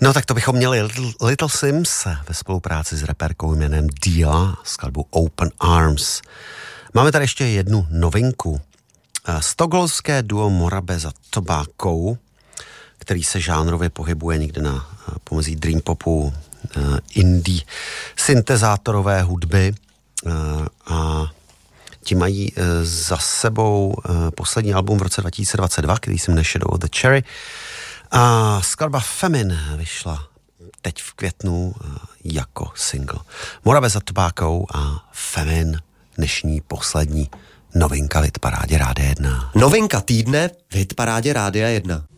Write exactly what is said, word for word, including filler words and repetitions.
No tak to bychom měli Little, Little Sims ve spolupráci s reperkou jménem Dia s skladbou Open Arms. Máme tady ještě jednu novinku. Stockholmské duo Morabeza Tobacco, který se žánrově pohybuje někde na pomezí dream popu, indie, syntezátorové hudby a ti mají za sebou poslední album v roce dva tisíce dvacet dva, který se jmenuje Shadow of the Cherry. A skladba Femin vyšla teď v květnu jako single. Morabeza Tobacco a Femin, dnešní poslední novinka v hitparádě Rádia jedna. Novinka týdne v hitparádě Rádia jedna.